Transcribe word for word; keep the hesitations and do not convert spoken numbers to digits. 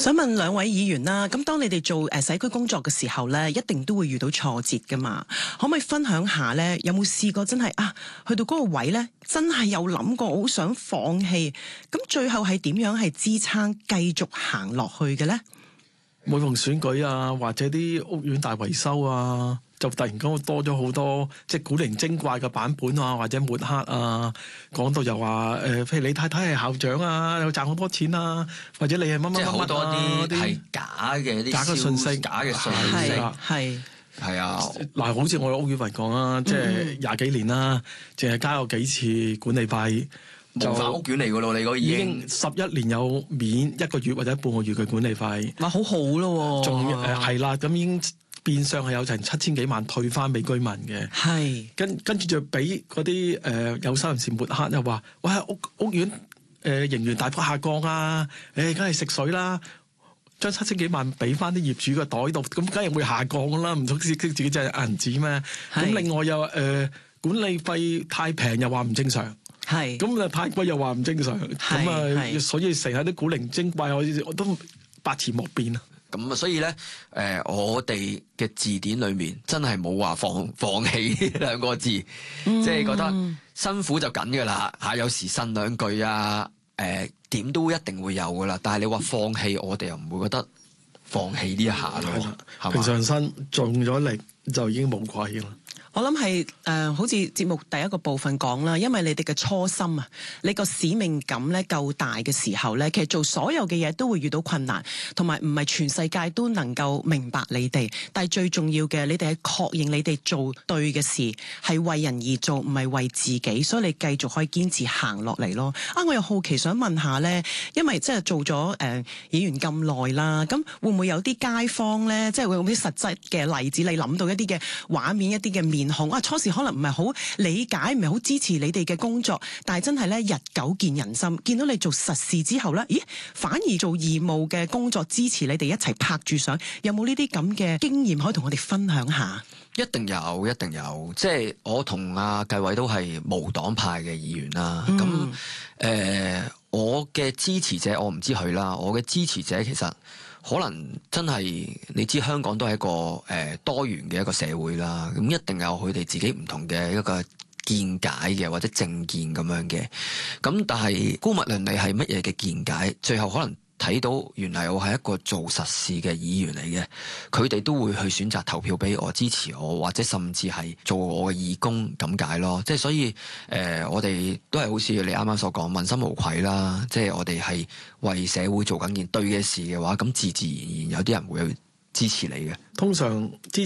想問兩位議員啦，咁當你哋做誒社區工作嘅時候咧，一定都會遇到挫折噶嘛？可唔可以分享下咧？有冇試過真係啊，去到嗰個位咧，真係有諗過好想放棄，咁最後係點樣係支撐繼續行落去嘅咧？ 每逢選舉啊，或者啲屋苑大維修啊，就突然間多咗好多即係古靈精怪嘅版本啊，或者抹黑啊，講到又話誒、呃，譬如你太太係校長啊，又賺好多錢啊，或者你係乜乜乜乜啊， 即係好多啲係假嘅啲假嘅信息， 假嘅信息係係啊。 嗱，好似我屋苑為講啊，即係廿幾年啦，淨係交過幾次管理費。 就模範屋苑嚟噶咯，你嗰已經十一年有免一個月或者半個月嘅管理費， 哇，好好咯， 仲誒係啦，咁已經變相係有成七千幾萬退翻俾居民嘅， 係跟跟住就俾嗰啲誒有心人士抹黑，又話喂屋屋苑誒盈餘大幅下降啊，誒梗係食水啦，將七千幾萬俾翻啲業主嘅袋度，咁梗係會下降噶啦，唔通自己真係銀紙咩？咁另外又誒、呃、管理費太平又話唔正常。係咁啊！太貴又話唔正常，咁啊，所以成日啲古靈精怪，我我都百詞莫辯啊！ 咁啊，所以咧，誒、呃，我哋嘅字典裏面真係冇話放放棄呢兩個字，嗯、即係覺得辛苦就緊噶啦嚇，有時呻兩句啊，誒、呃，點都一定會有噶啦。但係你話放棄，我哋又唔會覺得放棄呢一下咯，係嘛？ 平常心盡咗力就已經冇愧啦。 我諗係誒，好似節目第一個部分講啦，因為你哋嘅初心啊，你個使命感咧夠大嘅時候咧，其實做所有嘅嘢都會遇到困難，同埋唔係全世界都能夠明白你哋。但係最重要嘅，你哋係確認你哋做對嘅事，係為人而做，唔係為自己，所以你繼續可以堅持行落嚟咯。啊，我又好奇想問下咧，因為即係做咗誒、呃、議員咁耐啦，咁會唔會有啲街坊咧，即係會有啲實質嘅例子，你諗到一啲嘅畫面、一啲嘅面紅啊，初時可能唔係好理解，唔係好支持你哋嘅工作，但係真係咧日久見人心，見到你做實事之後咧，咦，反而做義務嘅工作支持你哋一齊拍住上，有冇呢啲咁嘅經驗可以同我哋分享下？ 一定有，一定有，即係我同阿繼偉都係無黨派嘅議員啦。咁誒、嗯呃，我嘅支持者我唔知佢啦，我嘅支持者其實。可能真係你知香港都係一個誒、呃、多元嘅一個社會啦，咁一定有佢哋自己唔同嘅一個見解嘅或者政見咁樣嘅，咁但係姑勿論你係乜嘢嘅見解，最後可能睇到原來我係一個做實事嘅議員嚟嘅，佢哋都會去選擇投票俾我支持我，或者甚至係做我嘅義工咁解咯。即係所以誒、呃，我哋都係好似你啱啱所講，問心無愧啦。即係我哋係為社會做緊件對嘅事嘅話，咁自自然然有啲人會去支持你嘅。 通常支